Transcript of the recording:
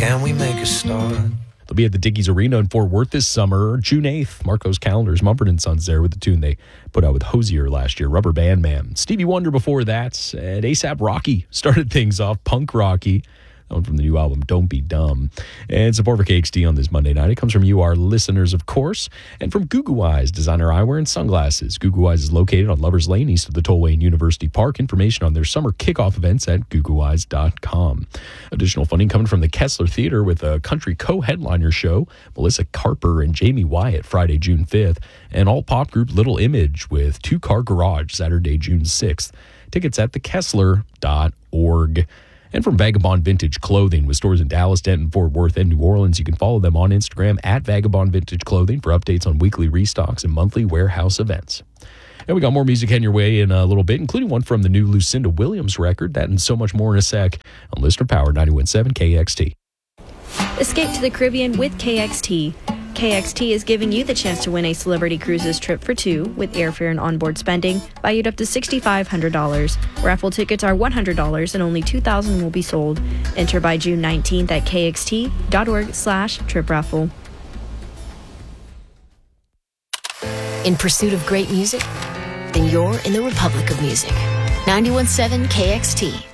can we make a start? They'll be at the Dickies Arena in Fort Worth this summer, June 8th. Marco's Calendars, Mumford & Sons there with the tune they put out with Hosier last year, Rubber Band Man. Stevie Wonder before that, and A$AP Rocky started things off, Punk Rocky. That one from the new album, Don't Be Dumb. And support for KXT on this Monday night. It comes from you, our listeners, of course, and from Goo Goo Eyes, designer eyewear and sunglasses. Goo Goo Eyes is located on Lovers Lane, east of the Tollway and University Park. Information on their summer kickoff events at googooeyes.com. Additional funding coming from the Kessler Theater with a country co-headliner show, Melissa Carper and Jamie Wyatt, Friday, June 5th, and all-pop group Little Image with Two Car Garage, Saturday, June 6th. Tickets at thekessler.org. And from Vagabond Vintage Clothing with stores in Dallas, Denton, Fort Worth, and New Orleans. You can follow them on Instagram at Vagabond Vintage Clothing for updates on weekly restocks and monthly warehouse events. And we got more music heading your way in a little bit, including one from the new Lucinda Williams record. That and so much more in a sec on Listener Power 91.7 KXT. Escape to the Caribbean with KXT. KXT is giving you the chance to win a Celebrity Cruises trip for two with airfare and onboard spending valued up to $6,500. Raffle tickets are $100 and only 2,000 will be sold. Enter by June 19th at kxt.org/trip raffle. In pursuit of great music? Then you're in the Republic of Music. 91.7 KXT.